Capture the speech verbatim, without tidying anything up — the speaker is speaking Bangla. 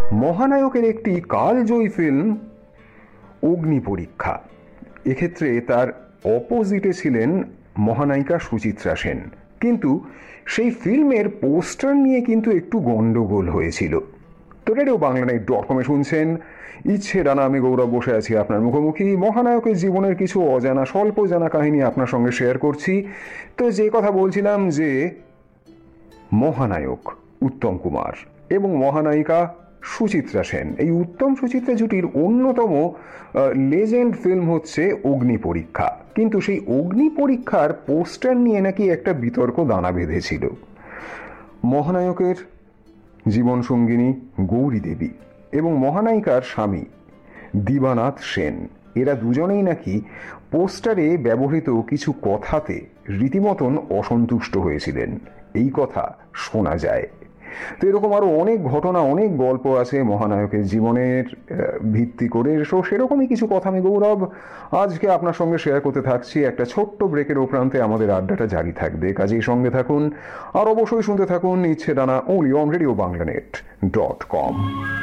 মহানায়কের একটি কালজয়ী ফিল্ম অগ্নি পরীক্ষা। এক্ষেত্রে তার অপোজিটে ছিলেন মহানায়িকা সুচিত্রা সেন, কিন্তু সেই ফিল্মের পোস্টার নিয়ে কিন্তু একটু গন্ডগোল হয়েছিল। তো রেডিও বাংলা নেট ডট কমে শুনছেন ইচ্ছে ডানা, আমি গৌরব বসে আছি আপনার মুখোমুখি। মহানায়কের জীবনের কিছু অজানা স্বল্প জানা কাহিনী আপনার সঙ্গে শেয়ার করছি। তো যে কথা বলছিলাম যে মহানায়ক উত্তম কুমার এবং মহানায়িকা সুচিত্রা সেন, এই উত্তম সুচিত্রা জুটির অন্যতম লেজেন্ড ফিল্ম হচ্ছে অগ্নি পরীক্ষা। কিন্তু সেই অগ্নি পরীক্ষার পোস্টার নিয়ে নাকি একটা বিতর্ক দানা বেঁধেছিল। মহানায়কের জীবনসঙ্গিনী গৌরী দেবী এবং মহানায়িকার স্বামী দিবানাথ সেন, এরা দুজনেই নাকি পোস্টারে ব্যবহৃত কিছু কথাতে রীতিমতন অসন্তুষ্ট হয়েছিলেন, এই কথা শোনা যায়। তো এরকম আরো অনেক ঘটনা, অনেক গল্প আছে মহানায়কের জীবনের ভিত্তি করে। সো সেরকমই কিছু কথা আমি গৌরব আজকে আপনার সঙ্গে শেয়ার করতে থাকছি। একটা ছোট্ট ব্রেকের উপরান্তে আমাদের আড্ডাটা জারি থাকবে, কাজেই সঙ্গে থাকুন আর অবশ্যই শুনতে থাকুন ইচ্ছে ডানা, only on radio Bangla net dot com.